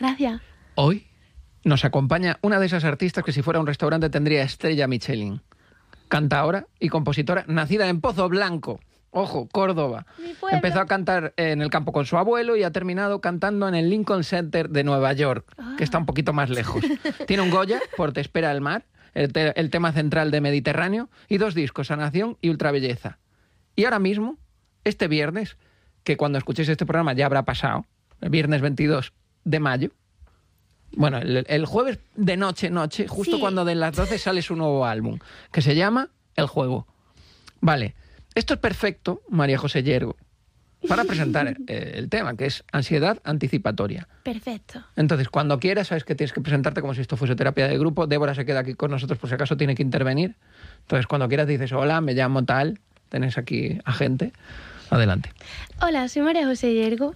Gracias. Hoy nos acompaña una de esas artistas que si fuera un restaurante tendría estrella Michelin. Cantaora y compositora nacida en Pozo Blanco. Ojo, Córdoba. Mi pueblo. Empezó a cantar en el campo con su abuelo y ha terminado cantando en el Lincoln Center de Nueva York, que está un poquito más lejos. Tiene un Goya por Te espera el mar, el tema central de Mediterráneo, y 2 discos, Sanación y Ultrabelleza. Y ahora mismo, este viernes, que cuando escuchéis este programa ya habrá pasado, el viernes 22 de mayo, bueno, el jueves de noche, justo Sí. cuando de las 12 sale su nuevo álbum, que se llama El Juego. Vale, esto es perfecto, María José Yergo, para presentar el tema, que es ansiedad anticipatoria. Perfecto. Entonces, cuando quieras, sabes que tienes que presentarte como si esto fuese terapia de grupo. Débora se queda aquí con nosotros por si acaso tiene que intervenir. Entonces, cuando quieras dices, hola, me llamo tal, tenés aquí a gente. Adelante. Hola, soy María José Yergo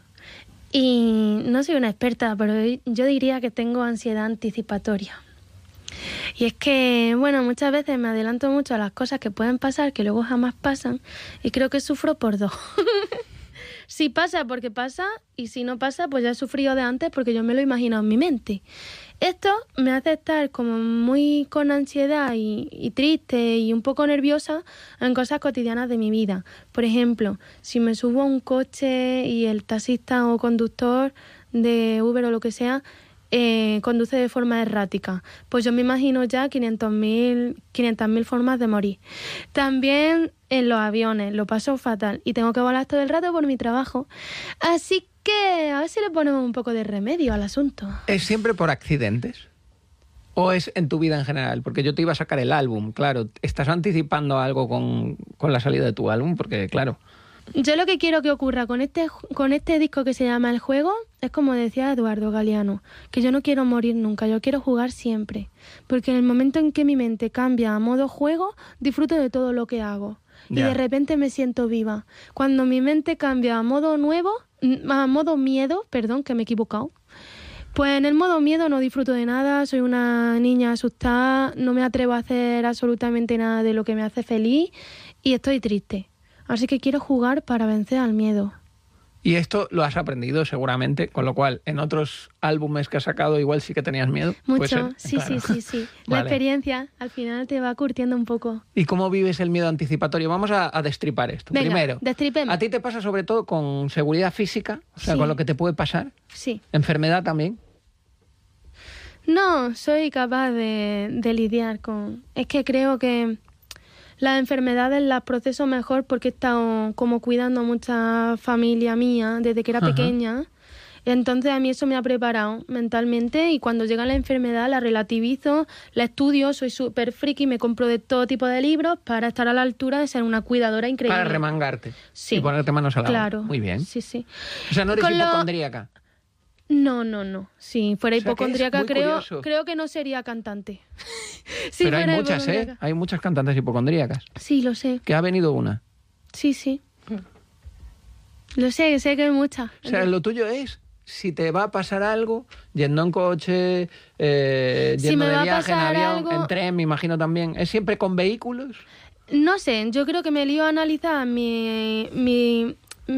y no soy una experta, pero yo diría que tengo ansiedad anticipatoria. Y es que, bueno, muchas veces me adelanto mucho a las cosas que pueden pasar, que luego jamás pasan, y creo que sufro por 2. Si pasa, porque pasa, y si no pasa, pues ya he sufrido de antes porque yo me lo he imaginado en mi mente. Esto me hace estar como muy con ansiedad y triste y un poco nerviosa en cosas cotidianas de mi vida. Por ejemplo, si me subo a un coche y el taxista o conductor de Uber o lo que sea conduce de forma errática, pues yo me imagino ya 500.000 formas de morir. También en los aviones lo paso fatal y tengo que volar todo el rato por mi trabajo. Así que a ver si le ponemos un poco de remedio al asunto. ¿Es siempre por accidentes? ¿O es en tu vida en general? Porque yo te iba a sacar el álbum, claro. ¿Estás anticipando algo con la salida de tu álbum? Porque, claro... Yo lo que quiero que ocurra con este disco que se llama El Juego es como decía Eduardo Galeano, que yo no quiero morir nunca, yo quiero jugar siempre. Porque en el momento en que mi mente cambia a modo juego, disfruto de todo lo que hago. Y de repente me siento viva. Cuando mi mente cambia a modo miedo, perdón, que me he equivocado, pues en el modo miedo no disfruto de nada, soy una niña asustada, no me atrevo a hacer absolutamente nada de lo que me hace feliz y estoy triste. Así que quiero jugar para vencer al miedo. Y esto lo has aprendido seguramente, con lo cual en otros álbumes que has sacado igual sí que tenías miedo. Mucho, sí, claro. sí. La Vale. experiencia al final te va curtiendo un poco. ¿Y cómo vives el miedo anticipatorio? Vamos a destripar esto. Venga, Primero, destripemos. ¿a ti te pasa sobre todo con seguridad física? O sea, Sí. con lo que te puede pasar. Sí. ¿Enfermedad también? No, soy capaz de lidiar con... Es que creo que las enfermedades las proceso mejor porque he estado como cuidando a mucha familia mía desde que era pequeña. Entonces a mí eso me ha preparado mentalmente y cuando llega la enfermedad la relativizo, la estudio, soy súper friki, me compro de todo tipo de libros para estar a la altura de ser una cuidadora increíble. Para remangarte. Sí. Y ponerte manos a la obra. Claro. Muy bien. Sí. O sea, no eres Con lo- hipocondríaca. No. Si fuera O sea, que es hipocondríaca, muy curioso. creo que no sería cantante. Si Pero hay fuera muchas, hipocondríaca. Hay muchas cantantes hipocondríacas. Sí, lo sé. Que ha venido una. Sí. Lo sé que hay muchas. O sea, lo tuyo es, si te va a pasar algo, yendo en coche, yendo me de va a viaje, en pasar avión, algo- en tren, me imagino también. ¿Es siempre con vehículos? No sé, yo creo que me lío a analizar mi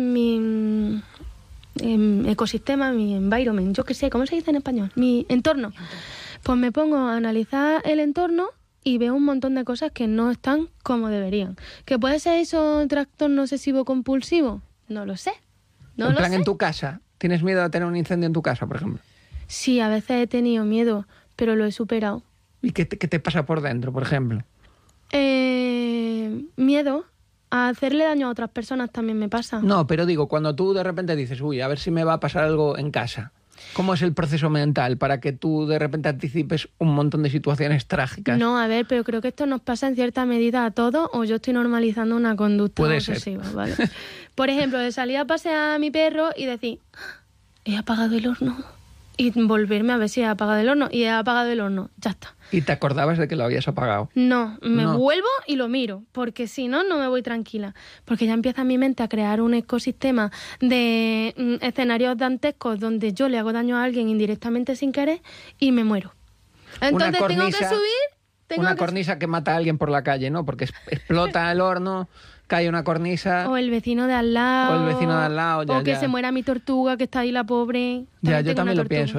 ecosistema, mi environment, yo qué sé, ¿cómo se dice en español? Mi entorno. Pues me pongo a analizar el entorno y veo un montón de cosas que no están como deberían. ¿Que puede ser eso trastorno obsesivo compulsivo? No lo sé. En plan, en tu casa. ¿Tienes miedo a tener un incendio en tu casa, por ejemplo? Sí, a veces he tenido miedo, pero lo he superado. ¿Y qué te pasa por dentro, por ejemplo? Miedo a hacerle daño a otras personas también me pasa. No, pero digo, cuando tú de repente dices, uy, a ver si me va a pasar algo en casa. ¿Cómo es el proceso mental para que tú de repente anticipes un montón de situaciones trágicas? No, a ver, pero creo que esto nos pasa en cierta medida a todos o yo estoy normalizando una conducta Puede ser. obsesiva, ¿vale? Por ejemplo, de salir a pasear a mi perro y decir, he apagado el horno. Y volverme a ver si he apagado el horno. Y he apagado el horno, ya está. ¿Y te acordabas de que lo habías apagado? No, me No. vuelvo y lo miro, porque si no, no me voy tranquila. Porque ya empieza mi mente a crear un ecosistema de escenarios dantescos donde yo le hago daño a alguien indirectamente sin querer y me muero. Entonces tengo que subir... Una cornisa que mata a alguien por la calle, ¿no? Porque explota el horno, cae una cornisa... O el vecino de al lado. O el vecino de al lado, ya, O que ya. se muera mi tortuga, que está ahí la pobre. Ya, yo tengo también una lo pienso.